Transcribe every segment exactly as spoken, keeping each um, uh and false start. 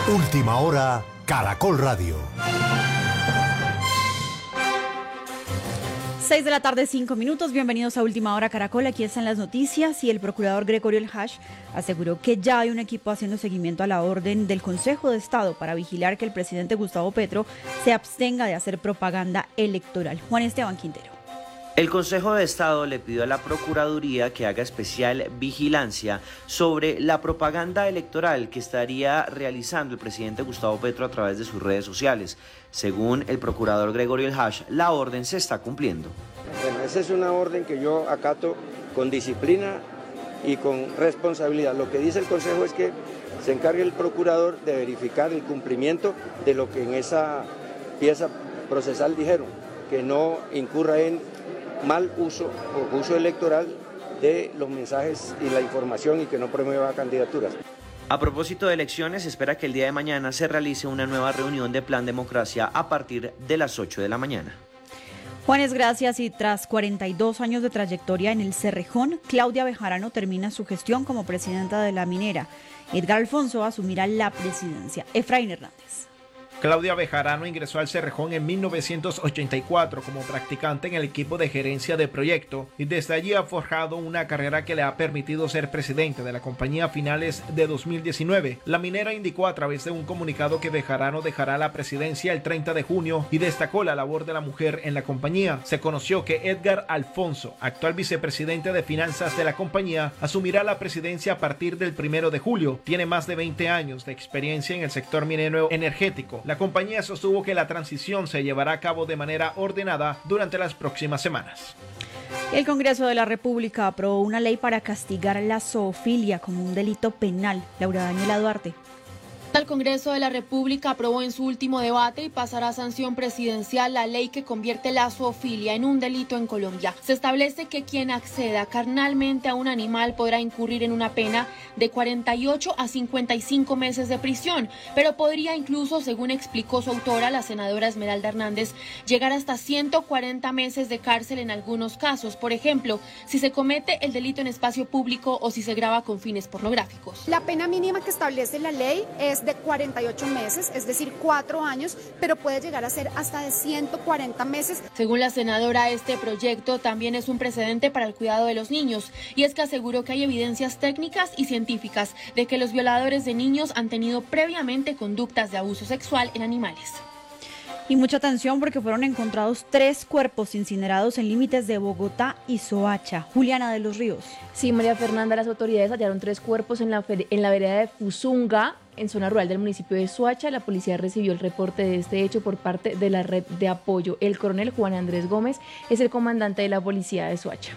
Última hora, Caracol Radio. seis de la tarde, cinco minutos. Bienvenidos a Última Hora Caracol. Aquí están las noticias y el procurador Gregorio El Hash aseguró que ya hay un equipo haciendo seguimiento a la orden del Consejo de Estado para vigilar que el presidente Gustavo Petro se abstenga de hacer propaganda electoral. Juan Esteban Quintero. El Consejo de Estado le pidió a la Procuraduría que haga especial vigilancia sobre la propaganda electoral que estaría realizando el presidente Gustavo Petro a través de sus redes sociales. Según el procurador Gregorio El Hash, la orden se está cumpliendo. Bueno, esa es una orden que yo acato con disciplina y con responsabilidad. Lo que dice el Consejo es que se encargue el procurador de verificar el cumplimiento de lo que en esa pieza procesal dijeron, que no incurra en mal uso o uso electoral de los mensajes y la información y que no promueva candidaturas. A propósito de elecciones, se espera que el día de mañana se realice una nueva reunión de Plan Democracia a partir de las ocho de la mañana. Juanes, gracias. Y tras cuarenta y dos años de trayectoria en el Cerrejón, Claudia Bejarano termina su gestión como presidenta de la minera. Edgar Alfonso asumirá la presidencia. Efraín Hernández. Claudia Bejarano ingresó al Cerrejón en mil novecientos ochenta y cuatro como practicante en el equipo de gerencia de proyecto y desde allí ha forjado una carrera que le ha permitido ser presidente de la compañía a finales de dos mil diecinueve. La minera indicó a través de un comunicado que Bejarano dejará la presidencia el treinta de junio y destacó la labor de la mujer en la compañía. Se conoció que Edgar Alfonso, actual vicepresidente de finanzas de la compañía, asumirá la presidencia a partir del primero de julio. Tiene más de veinte años de experiencia en el sector minero energético. La compañía sostuvo que la transición se llevará a cabo de manera ordenada durante las próximas semanas. El Congreso de la República aprobó una ley para castigar la zoofilia como un delito penal. Laura Daniela Duarte. El Congreso de la República aprobó en su último debate y pasará a sanción presidencial la ley que convierte la zoofilia en un delito en Colombia. Se establece que quien acceda carnalmente a un animal podrá incurrir en una pena de cuarenta y ocho a cincuenta y cinco meses de prisión, pero podría incluso, según explicó su autora, la senadora Esmeralda Hernández, llegar hasta ciento cuarenta meses de cárcel en algunos casos. Por ejemplo, si se comete el delito en espacio público o si se graba con fines pornográficos. La pena mínima que establece la ley es de cuarenta y ocho meses, es decir, cuatro años, pero puede llegar a ser hasta de ciento cuarenta meses. Según la senadora, este proyecto también es un precedente para el cuidado de los niños, y es que aseguró que hay evidencias técnicas y científicas de que los violadores de niños han tenido previamente conductas de abuso sexual en animales. Y mucha atención porque fueron encontrados tres cuerpos incinerados en límites de Bogotá y Soacha. Juliana de los Ríos. Sí, María Fernanda, las autoridades hallaron tres cuerpos en la, en la vereda de Fusunga, en zona rural del municipio de Soacha. La policía recibió el reporte de este hecho por parte de la red de apoyo. El coronel Juan Andrés Gómez es el comandante de la policía de Soacha.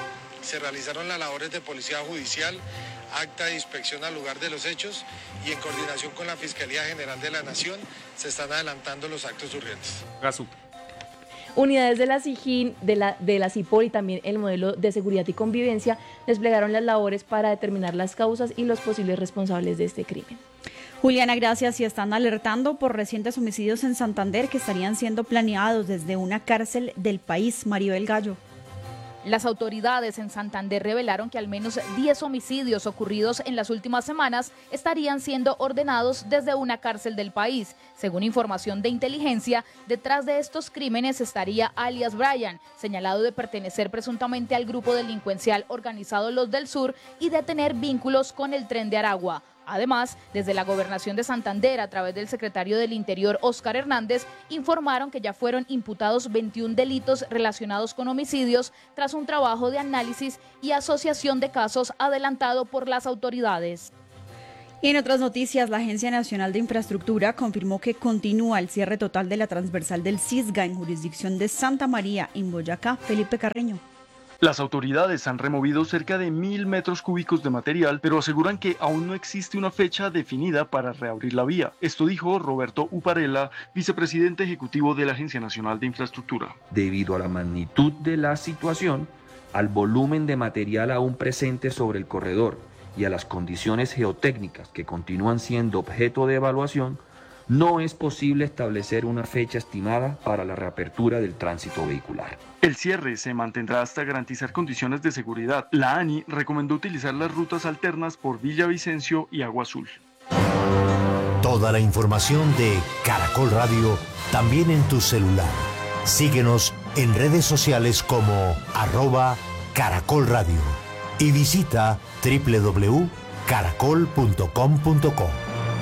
Se realizaron las labores de policía judicial, acta de inspección al lugar de los hechos y en coordinación con la Fiscalía General de la Nación se están adelantando los actos urgentes. Gasú. Unidades de la SIJIN, de la, de la CIPOL y también el modelo de seguridad y convivencia desplegaron las labores para determinar las causas y los posibles responsables de este crimen. Juliana, gracias. Y están alertando por recientes homicidios en Santander que estarían siendo planeados desde una cárcel del país. Maribel Gallo. Las autoridades en Santander revelaron que al menos diez homicidios ocurridos en las últimas semanas estarían siendo ordenados desde una cárcel del país. Según información de inteligencia, detrás de estos crímenes estaría alias Brian, señalado de pertenecer presuntamente al grupo delincuencial organizado Los del Sur y de tener vínculos con el Tren de Aragua. Además, desde la Gobernación de Santander, a través del secretario del Interior, Óscar Hernández, informaron que ya fueron imputados veintiún delitos relacionados con homicidios tras un trabajo de análisis y asociación de casos adelantado por las autoridades. Y en otras noticias, la Agencia Nacional de Infraestructura confirmó que continúa el cierre total de la transversal del Cisga en jurisdicción de Santa María, en Boyacá. Felipe Carreño. Las autoridades han removido cerca de mil metros cúbicos de material, pero aseguran que aún no existe una fecha definida para reabrir la vía. Esto dijo Roberto Uparella, vicepresidente ejecutivo de la Agencia Nacional de Infraestructura. Debido a la magnitud de la situación, al volumen de material aún presente sobre el corredor y a las condiciones geotécnicas que continúan siendo objeto de evaluación, no es posible establecer una fecha estimada para la reapertura del tránsito vehicular. El cierre se mantendrá hasta garantizar condiciones de seguridad. La ANI recomendó utilizar las rutas alternas por Villavicencio y Agua Azul. Toda la información de Caracol Radio también en tu celular. Síguenos en redes sociales como arroba Caracol Radio y visita doble u doble u doble u punto caracol punto com punto co.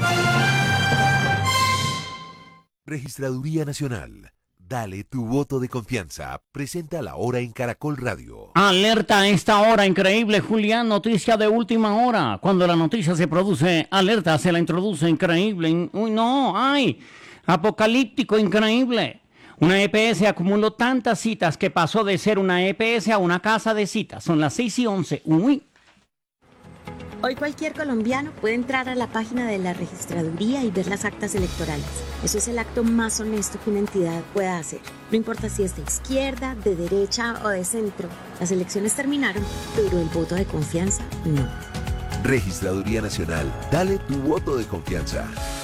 Registraduría Nacional. Dale tu voto de confianza. Presenta la hora en Caracol Radio. Alerta a esta hora increíble, Julián. Noticia de última hora. Cuando la noticia se produce, alerta se la introduce increíble. Uy, no, ay. Apocalíptico, increíble. Una E P S acumuló tantas citas que pasó de ser una E P S a una casa de citas. Son las seis y once. Uy. Hoy cualquier colombiano puede entrar a la página de la registraduría y ver las actas electorales. Eso es el acto más honesto que una entidad pueda hacer. No importa si es de izquierda, de derecha o de centro. Las elecciones terminaron, pero el voto de confianza no. Registraduría Nacional. Dale tu voto de confianza.